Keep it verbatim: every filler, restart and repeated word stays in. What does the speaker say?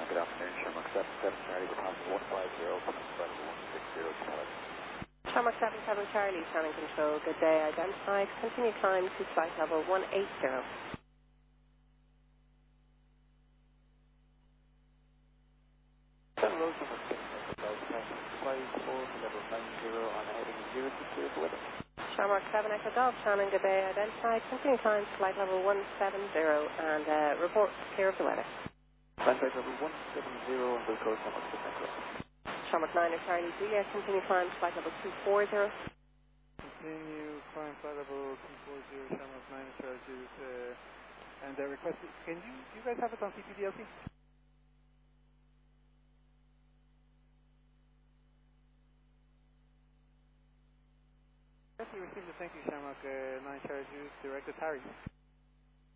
Good afternoon, Shamrock seven seven Charlie, with passing one five zero, flight level one six zero to Charlie. Shamrock seven seven Charlie, Shannon Control, good day, identified, continue climb to flight level one eight zero. seven Rose number six, passing five four, level nine zero on heading zero six zero for weather. Shamrock seven Echo Golf, Shannon, good day, identified, continue climb to flight level one seven zero and uh, report clear of the weather. Climb flight level one seven zero and Bill Code Shamrock six Echo. Shamrock nine Charlie, Julia, continue climb to flight level two four zero. Continue climb flight level two four zero, Shamrock nine Charlie, uh, and uh, request, can you, do you guys have it on C P D L C? Yes, you received a thank you, Shamrock uh, nine Charlie, directed Harry.